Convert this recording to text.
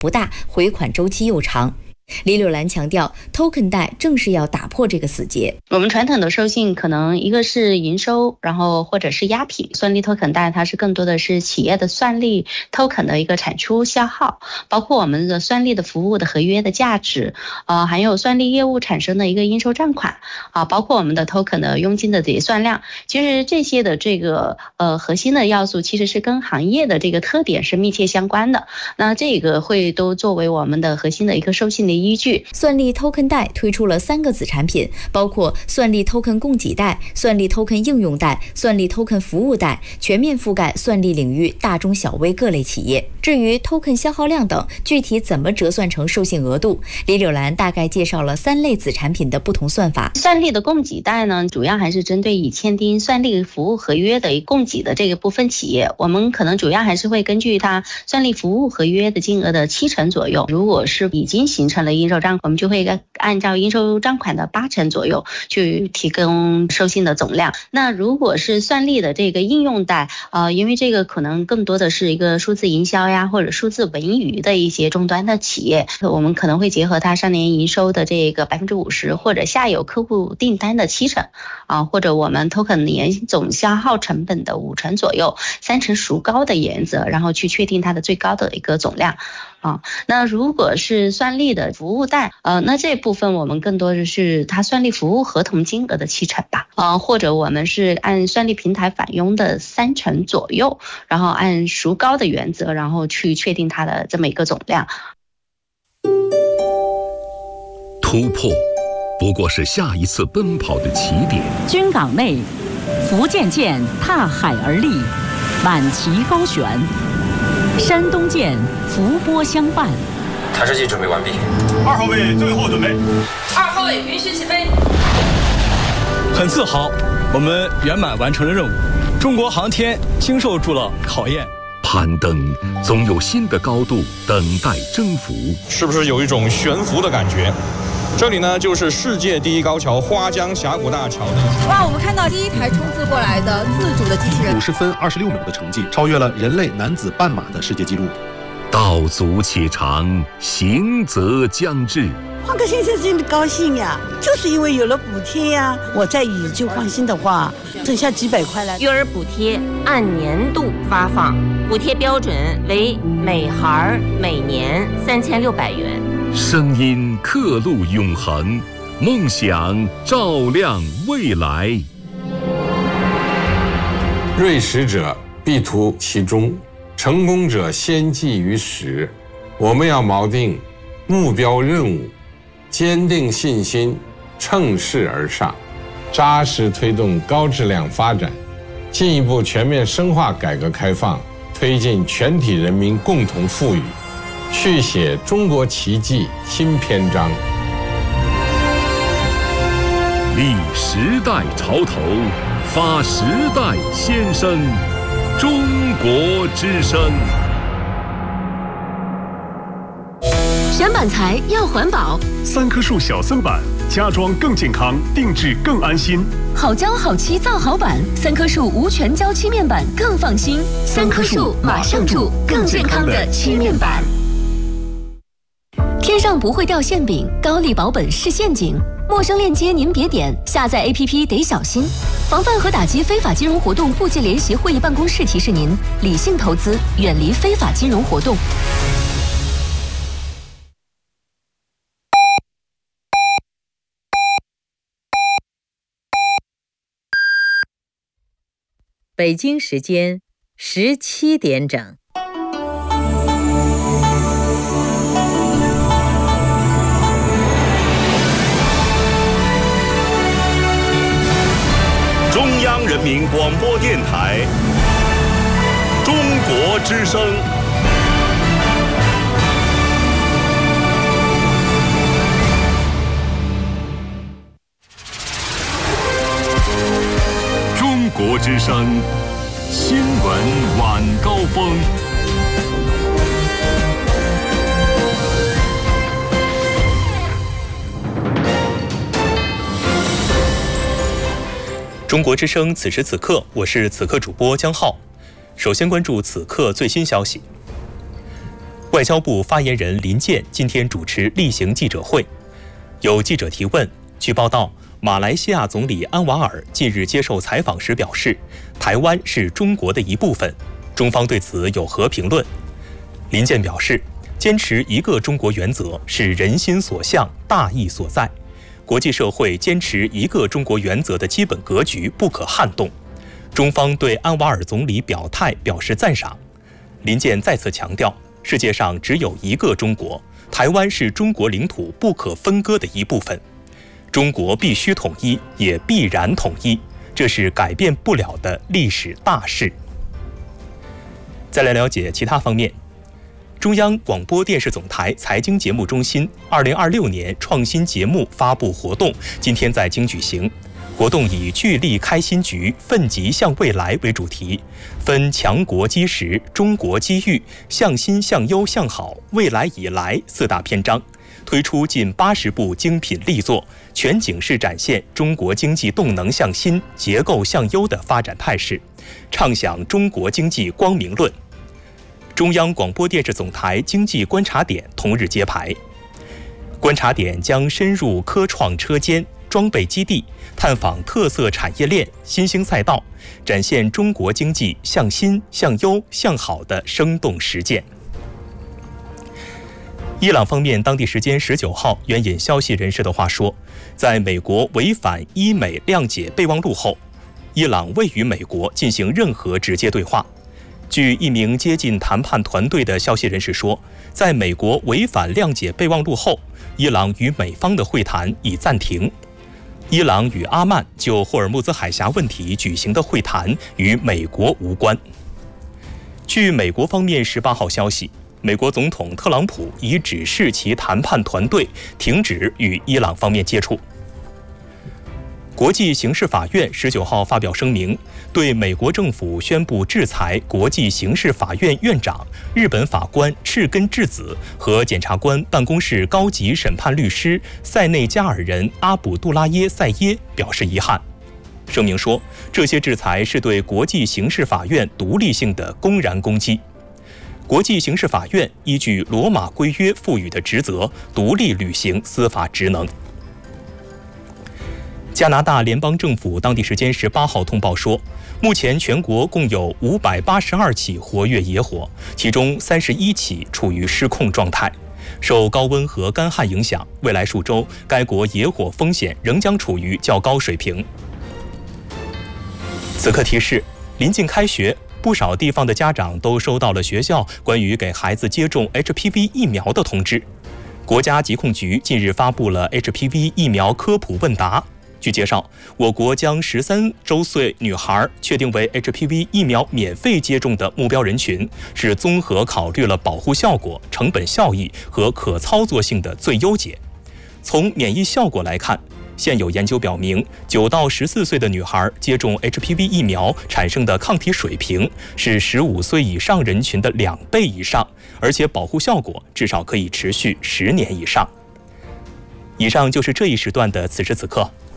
不大，回款周期又长。李柳兰强调 ，token 贷正是要打破这个死结。 我们传统的授信可能一个是营收，然后或者是押品，算力 token 贷它是更多的是企业的算力 token 的一个产出消耗，包括我们的算力的服务的合约的价值，还有算力业务产生的一个应收账款包括我们的 token 的佣金的结算量，其实这些的这个核心的要素其实是跟行业的这个特点是密切相关的，那这个会都作为我们的核心的一个授信的依据。 算力 token 贷推出了3个子产品，包括算力 token 供给贷、算力 token 应用贷、算力 token 服务贷，全面覆盖算力领域大中小微各类企业。至于 token 消耗量等，具体怎么折算成授信额度，李柳兰大概介绍了3类子产品的不同算法。 算力的供给贷呢，主要还是针对已签订算力服务合约的供给的这个部分企业，我们可能主要还是会根据它算力服务合约的金额的70%左右，如果是已经形成了应收账款，我们就会按照应收账款的80%左右去提供授信的总量。那如果是算力的这个应用贷，因为这个可能更多的是一个数字营销呀或者数字文娱的一些终端的企业，我们可能会结合它上年营收的这个50%，或者下游客户订单的70%或者我们 token 年总消耗成本的50%左右，3成孰高的原则，然后去确定它的最高的一个总量。那如果是算力的服务贷，那这部分我们更多的是它算力服务合同金额的70%吧，或者我们是按算力平台返佣的3成左右，然后按孰高的原则，然后去确定它的这么一个总量。 突破不过是下一次奔跑的起点。 军港内，福建舰踏海而立，满旗高悬。山东舰伏波相伴。 探视器准备完毕。 2号位最后准备。 2号位允许起飞。 很自豪，我们圆满完成了任务，中国航天经受住了考验。 攀登总有新的高度等待征服， 是不是有一种悬浮的感觉？这里呢，就是世界第一高桥花江峡谷大桥。 哇，我们看到第一台冲刺过来的自主的机器人 ，50分26秒的成绩，超越了人类男子半马的世界纪录。 道阻且长，行则将至。 换个先生真的高兴呀，就是因为有了补贴呀。我再以旧换新的话，剩下几百块了。 育儿补贴按年度发放，补贴标准为每孩每年3600元。 声音刻录永恒，梦想照亮未来。 锐识者必图其中，成功者先记于始。我们要锚定目标任务，坚定信心，乘势而上，扎实推动高质量发展，进一步全面深化改革开放，推进全体人民共同富裕，续写中国奇迹新篇章。 立时代潮头，发时代先声，中国之声。 选板材要环保 ，3棵树小森板，家装更健康，定制更安心。 好胶好漆造好板，3棵树无全胶漆面板更放心。3棵树马上住更健康的漆面板。天上不会掉馅饼，高利保本是陷阱。陌生链接您别点，下载 APP 得小心。防范和打击非法金融活动部界联席会议办公室提示您：理性投资，远离非法金融活动。 北京时间17点整。 中央人民广播电台，中国之声。 中国之声新闻晚高峰。 中国之声此时此刻，我是此刻主播江浩。首先关注此刻最新消息。 外交部发言人林健今天主持例行记者会，有记者提问。据报道，马来西亚总理安瓦尔近日接受采访时表示，台湾是中国的一部分，中方对此有何评论？林健表示，坚持一个中国原则是人心所向、大义所在，国际社会坚持一个中国原则的基本格局不可撼动。中方对安瓦尔总理表态表示赞赏。林健再次强调，世界上只有一个中国，台湾是中国领土不可分割的一部分，中国必须统一，也必然统一，这是改变不了的历史大势。再来了解其他方面。中央广播电视总台财经节目中心2026年创新节目发布活动今天在京举行。活动以聚力开新局、奋楫向未来为主题，分强国基石、中国机遇、向新向优向好、未来以来4大篇章，推出近80部精品力作，全景式展现中国经济动能向新、结构向优的发展态势，畅想中国经济光明论。中央广播电视总台经济观察点同日揭牌，观察点将深入科创车间、装备基地，探访特色产业链、新兴赛道，展现中国经济向新、向优、向好的生动实践。伊朗方面当地时间19号援引消息人士的话说，在美国违反伊美谅解备忘录后，伊朗未与美国进行任何直接对话。据一名接近谈判团队的消息人士说，在美国违反谅解备忘录后，伊朗与美方的会谈已暂停。伊朗与阿曼就霍尔木兹海峡问题举行的会谈与美国无关。据美国方面18号消息，美国总统特朗普已指示其谈判团队停止与伊朗方面接触。国际刑事法院19号发表声明，对美国政府宣布制裁国际刑事法院院长、日本法官赤根智子和检察官办公室高级审判律师塞内加尔人阿卜杜拉耶·塞耶表示遗憾。声明说，这些制裁是对国际刑事法院独立性的公然攻击。国际刑事法院依据罗马规约赋予的职责，独立履行司法职能。加拿大联邦政府当地时间18号通报说，目前全国共有582起活跃野火，其中31起处于失控状态。受高温和干旱影响，未来数周该国野火风险仍将处于较高水平。此刻提示，临近开学，不少地方的家长都收到了学校关于给孩子接种 HPV 疫苗的通知。国家疾控局近日发布了 HPV 疫苗科普问答。据介绍，我国将13周岁女孩确定为 HPV 疫苗免费接种的目标人群，是综合考虑了保护效果、成本效益和可操作性的最优解。从免疫效果来看，现有研究表明，9到14岁的女孩接种 HPV 疫苗产生的抗体水平是15岁以上人群的2倍以上，而且保护效果至少可以持续10年以上。以上就是这一时段的此时此刻，